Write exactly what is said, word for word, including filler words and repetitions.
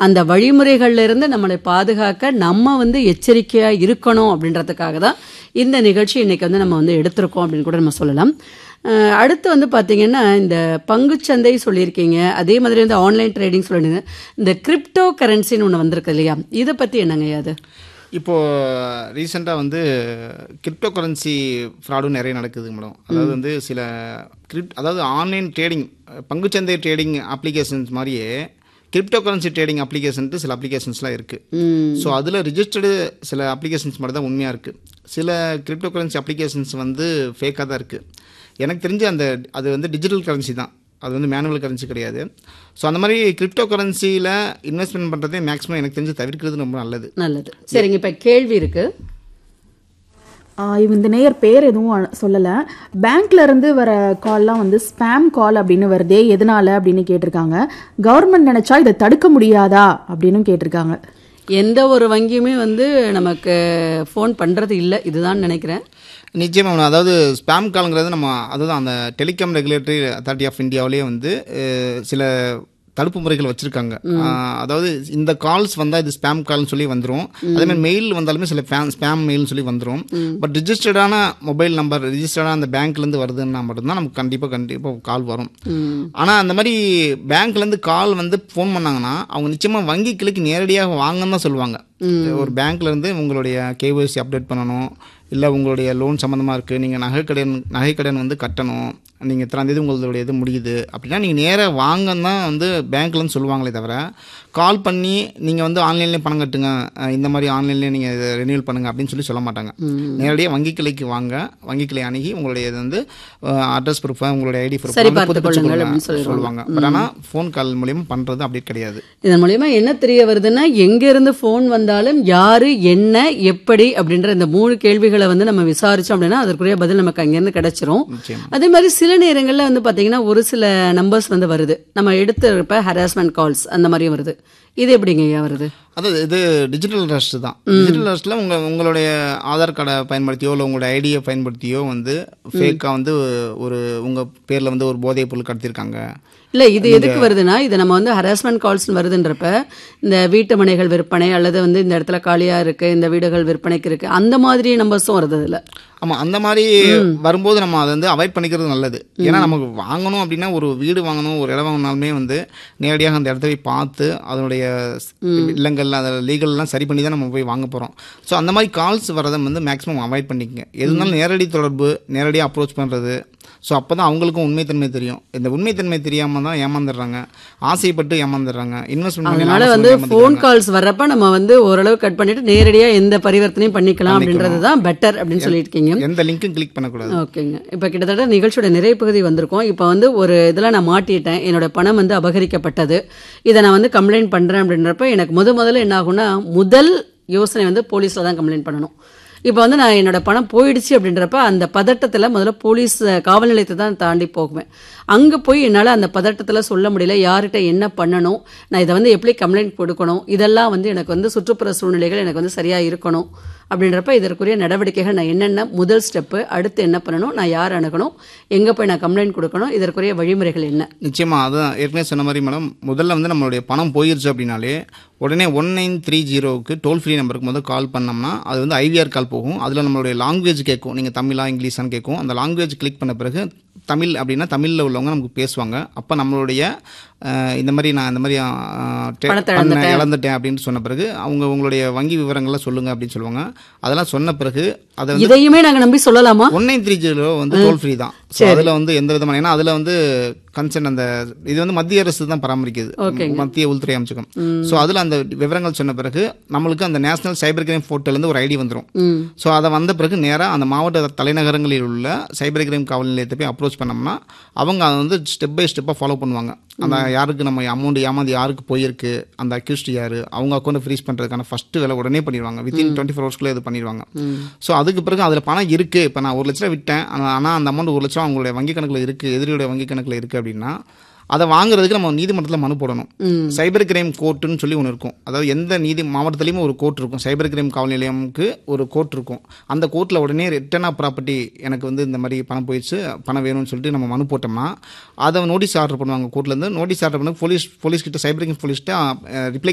அந்த வழிமுறைகள்ல இருந்து நம்மளை பாதுகாக்க நம்ம வந்து எச்சரிக்கையா இருக்கணும் அப்படின்றதுக்காக தான் இந்த நிகழ்ச்சி இன்னைக்கு வந்து நம்ம வந்து எடுத்திருக்கோம் அப்படின்னு கூட நம்ம சொல்லலாம். அடுத்து வந்து பார்த்தீங்கன்னா இந்த பங்குச்சந்தை சொல்லியிருக்கீங்க, அதே மாதிரி வந்து ஆன்லைன் ட்ரேடிங் சொல்லிடுங்க. இந்த கிரிப்டோ கரன்சின்னு ஒன்று வந்திருக்கு இல்லையா, இதை பற்றி என்னங்க அது? இப்போது ரீசெண்டாக வந்து கிரிப்டோ கரன்சி ஃப்ராடும் நிறைய நடக்குது மேடம். அதாவது வந்து சில கிரிப்ட் அதாவது ஆன்லைன் ட்ரேடிங் பங்குச்சந்தை ட்ரேடிங் அப்ளிகேஷன்ஸ் மாதிரியே கிரிப்டோ கரன்சி ட்ரேடிங் அப்ளிகேஷன்ட்டு சில அப்ளிகேஷன்ஸ்லாம் இருக்குது. ஸோ அதில் ரிஜிஸ்டர்டு சில அப்ளிகேஷன்ஸ் மட்டும் தான் உண்மையாக இருக்குது. சில கிரிப்டோ கரன்சி அப்ளிகேஷன்ஸ் வந்து ஃபேக்காக தான் இருக்குது. எனக்கு தெரிஞ்சு அந்த அது வந்து டிஜிட்டல் கரன்சி தான், அது வந்து மேனுவல் கரன்சி கிடையாது. ஸோ அந்த மாதிரி கிரிப்டோ கரன்சியில் இன்வெஸ்ட்மெண்ட் பண்ணுறதே மேக்ஸிமம் எனக்கு தெரிஞ்சு தவிர்க்கிறது ரொம்ப நல்லது. நல்லது. சரிங்க, இப்போ கேள்வி இருக்குது. இந்த நேயர் பேர் எதுவும் சொல்லலை. பேங்க்ல இருந்து வர கால்லாம் வந்து ஸ்பேம் கால் அப்படின்னு வருதே, எதனால அப்படின்னு கேட்டிருக்காங்க. கவர்மெண்ட் நினைச்சா இதை தடுக்க முடியாதா அப்படின்னு கேட்டிருக்காங்க. எந்த ஒரு வங்கியுமே வந்து நமக்கு ஃபோன் பண்ணுறது இல்லை, இதுதான் நினைக்கிறேன். நிச்சயமாக. அதாவது ஸ்பேம் கால்ங்கிறது நம்ம அதுதான் அந்த டெலிகாம் ரெகுலேட்டரி அத்தாரிட்டி ஆஃப் இந்தியாவிலேயே வந்து சில தடுப்பு முறைகள் வச்சுருக்காங்க. அதாவது இந்த கால்ஸ் வந்தால் இது ஸ்பேம் கால்னு சொல்லி வந்துடும். அதேமாதிரி மெயில் வந்தாலுமே சில ஸ்பேம் மெயில்னு சொல்லி வந்துடும். பட் ரிஜிஸ்டர்டான மொபைல் நம்பர் ரிஜிஸ்டர்டான அந்த பேங்க்லேருந்து வருதுன்னா மட்டும்தான் நமக்கு கண்டிப்பாக கண்டிப்பாக கால் வரும். ஆனால் அந்த மாதிரி பேங்க்லேருந்து கால் வந்து ஃபோன் பண்ணாங்கன்னா அவங்க நிச்சயமாக வங்கி கிளைக்கு நேரடியாக வாங்கன்னு தான் சொல்லுவாங்க. ஒரு பேங்க்லேருந்து உங்களுடைய கேஒய்சி அப்டேட் பண்ணணும், இல்லை உங்களுடைய லோன் சம்மந்தமாக இருக்குது, நீங்கள் நகைக்கடன் நகைக்கடன் வந்து கட்டணும், நீங்கள் இத்தனாம் தேதி உங்களுடைய இது முடியுது அப்படின்னா நீங்கள் நேராக வாங்கன்னு தான் வந்து பேங்க்லேருந்து சொல்லுவாங்களே தவிர கால் பண்ணி நீங்கள் வந்து ஆன்லைன்லேயே பணம் கட்டுங்க, இந்த மாதிரி ஆன்லைன்லேயே நீங்கள் இதை ரெனியூவல் பண்ணுங்கள் அப்படின்னு சொல்லி சொல்ல மாட்டாங்க. நேரடியாக வங்கி கிளைக்கு வாங்க, வங்கி கிளை அணுகி உங்களுடைய இது வந்து அட்ரஸ் ப்ரூஃபை உங்களுடைய ஐடி ப்ரூஃப் சொல்லுவாங்க. பட் ஆனால் ஃபோன் கால் மூலியமாக பண்ணுறது அப்படி கிடையாது. இதன் மூலியமா என்ன தெரிய வருதுன்னா, எங்கேருந்து ஃபோன் வந்தாலும் யாரு என்ன எப்படி அப்படின்ற இந்த மூணு கேள்விகளை வந்து நம்ம விசாரிச்சோம் அப்படின்னா அதற்குரிய பதில் நமக்கு அங்கேருந்து கிடைச்சிரும். அதே மாதிரி சில நேரங்களில் வந்து பார்த்தீங்கன்னா ஒரு சில நம்பர்ஸ் வந்து வருது, நம்ம எடுத்துருப்ப ஹராஸ்மெண்ட் கால்ஸ் அந்த மாதிரியும் வருது. இது எப்படிங்க ஐயா வருது? அதாவது இது டிஜிட்டல் அரெஸ்ட் தான். டிஜிட்டல் அரெஸ்ட்டில் உங்கள் உங்களுடைய ஆதார் கார்டை பயன்படுத்தியோ இல்லை உங்களுடைய ஐடியை பயன்படுத்தியோ வந்து ஃபேக்காக வந்து ஒரு உங்கள் பேரில் வந்து ஒரு போதைப் பொருள் கடத்திருக்காங்க. இல்லை, இது எதுக்கு வருதுன்னா, இது நம்ம வந்து ஹராஸ்மெண்ட் கால்ஸ் வருதுன்றப்ப இந்த வீட்டு மனைகள் விற்பனை அல்லது வந்து இந்த இடத்துல காலியாக இருக்குது, இந்த வீடுகள் விற்பனைக்கு இருக்குது, அந்த மாதிரி நம்பர்ஸும் வருது இல்லை. ஆமாம், அந்த மாதிரி வரும்போது நம்ம அதை வந்து அவாய்ட் பண்ணிக்கிறது நல்லது. ஏன்னா நமக்கு வாங்கணும் அப்படின்னா ஒரு வீடு வாங்கணும், ஒரு இடம் வாங்கினாலுமே வந்து நேரடியாக அந்த இடத்த போய் பார்த்து அதனுடைய இல்லங்கள் அதை லீகல்லாம் சரி பண்ணி தான் நம்ம போய் வாங்க போகிறோம். ஸோ அந்த மாதிரி கால்ஸ் வரதை வந்து மேக்ஸிமம் அவாய்ட் பண்ணிக்கங்க. எதுனாலும் நேரடி தொடர்பு, நேரடியாக அப்ரோச் பண்ணுறது. ஸோ அப்போ தான் அவங்களுக்கும் உண்மைத்தன்மை தெரியும். இந்த உண்மைத்தன்மை தெரியாமல் தான் ஏமாந்துடுறாங்க, ஆசைப்பட்டு ஏமாந்துடுறாங்க, இன்வெஸ்ட்மெண்ட். அதனால வந்து ஃபோன் கால்ஸ் வர்றப்ப நம்ம வந்து ஓரளவு கட் பண்ணிட்டு நேரடியாக எந்த பரிவர்த்தனையும் பண்ணிக்கலாம் அப்படின்றது தான் பெட்டர் அப்படின்னு சொல்லியிருக்கீங்க. எந்த லிங்க்கும் கிளிக் பண்ணக்கூடாது. ஓகேங்க. இப்போ கிட்டத்தட்ட நிகழ்ச்சியோட நிறைய பகுதி வந்திருக்கோம். இப்போ வந்து ஒரு இதில் நான் மாட்டிட்டேன், என்னோட பணம் வந்து அபகரிக்கப்பட்டது, இதை நான் வந்து கம்ப்ளைண்ட் பண்ணுறேன் அப்படின்றப்ப எனக்கு முத முதல்ல என்ன ஆகும்னா, முதல் யோசனை வந்து போலீஸில் தான் கம்ப்ளைண்ட் பண்ணணும். இப்போ வந்து நான் என்னோட பணம் போயிடுச்சு அப்படின்றப்ப அந்த பதட்டத்தில் முதல்ல போலீஸ் காவல் நிலையத்தை தான் தாண்டி போகுவேன். அங்கே போய் என்னால் அந்த பதட்டத்தில் சொல்ல முடியல, யார்கிட்ட என்ன பண்ணணும், நான் இதை வந்து எப்படி கம்ப்ளைண்ட் கொடுக்கணும், இதெல்லாம் வந்து எனக்கு வந்து சுற்றுப்புற சூழ்நிலைகள் எனக்கு வந்து சரியாக இருக்கணும் அப்படின்றப்ப இதற்குரிய நடவடிக்கைகள் நான் என்னென்ன முதல் ஸ்டெப்பு, அடுத்து என்ன பண்ணணும், நான் யார் அணுகணும், எங்கே போய் நான் கம்ப்ளைண்ட் கொடுக்கணும், இதற்குரிய வழிமுறைகள் என்ன? நிச்சயமாக அதான் ஏற்கனவே சொன்ன மாதிரி மேடம், முதல்ல வந்து நம்மளுடைய பணம் போயிருச்சு அப்படின்னாலே உடனே ஒன் நைன் த்ரீ ஜீரோவுக்கு டோல் ஃப்ரீ நம்பருக்கு முதல் கால் பண்ணோம்னா அது வந்து ஐவிஆர் கால் போகும். அதில் நம்மளுடைய லாங்குவேஜ் கேட்கும், நீங்கள் தமிழா இங்கிலீஷான்னு கேட்கும். அந்த லாங்குவேஜ் கிளிக் பண்ண பிறகு தமிழ் அப்படின்னா தமிழில் உள்ளவங்க நமக்கு பேசுவாங்க. அப்போ நம்மளுடைய இந்த மாதிரி நான் இந்த மாதிரி இழந்துட்டேன் அப்படின்னு சொன்ன பிறகு அவங்க உங்களுடைய வங்கி விவரங்கள்லாம் சொல்லுங்கள் அப்படின்னு சொல்லுவாங்க. அதெல்லாம் சொன்ன பிறகு அதை இதையுமே நாங்கள் நம்பி சொல்லலாமா? ஒன் நைன் த்ரீ ஜீரோ வந்து டோல் ஃப்ரீ தான். ஸோ அதில் வந்து எந்த விதமான, ஏன்னா அதில் வந்து கன்சர்ன் அந்த இது வந்து மத்திய அரசு தான் பராமரிக்குது, மத்திய உள்துறை அமைச்சகம். ஸோ அதில் அந்த விவரங்கள் சொன்ன பிறகு நம்மளுக்கு அந்த நேஷனல் சைபர் கிரைம் போர்ட்டலேருந்து ஒரு ஐடி வந்துடும். ஸோ அதை வந்த பிறகு நேராக அந்த மாவட்ட தலைநகரங்களில் உள்ள சைபர் கிரைம் காவல் நிலையத்தை போய் அப்ரோச் பண்ணோம்னா அவங்க அதை வந்து ஸ்டெப் பை ஸ்டெப்பாக ஃபாலோ பண்ணுவாங்க. அந்த யாருக்கு நம்ம அமௌண்ட் ஏமாந்து யாருக்கு போயிருக்கு, அந்த அக்யூஸ்ட் யார், அவங்க அக்கௌண்ட் ஃப்ரீஸ் பண்ணுறதுக்கான ஃபஸ்ட்டு வேலை உடனே பண்ணிடுவாங்க. வித்தின் டுவெண்ட்டி ஃபோர் ஹவர்ஸ்க்குள்ளே இது பண்ணிடுவாங்க. ஸோ அதுக்கு பிறகு அதில் பணம் இருக்குது, இப்போ நான் ஒரு லட்ச ரூபா விட்டேன், ஆனால் அந்த அமௌண்ட் ஒரு லட்சம் அவங்களுடைய வங்கி கணக்கில் இருக்குது, எதிரியோட வங்கி கணக்கில் இருக்குது அப்படின்னா அதை வாங்குறதுக்கு நம்ம நீதிமன்றத்தில் மனு போடணும். சைபர் கிரைம் கோர்ட்டுன்னு சொல்லி ஒன்று இருக்கும். அதாவது எந்த நீதி மாவட்டத்துலேயுமே ஒரு கோர்ட் இருக்கும், சைபர் கிரைம் காவல் நிலையமுக்கு ஒரு கோர்ட் இருக்கும். அந்த கோர்ட்டில் உடனே ரிட்டர்ன் ஆஃப் ப்ராப்பர்ட்டி, எனக்கு வந்து இந்த மாதிரி பணம் போயிடுச்சு, பணம் வேணும்னு சொல்லிட்டு நம்ம மனு போட்டோம்னா அதை நோட்டீஸ் ஆர்டர் பண்ணுவாங்க கோர்ட்லேருந்து. நோட்டீஸ் ஆர்டர் பண்ணி போலீஸ் போலீஸ்கிட்ட சைபர் கிரைம் போலீஸ்கிட்ட ரிப்ளை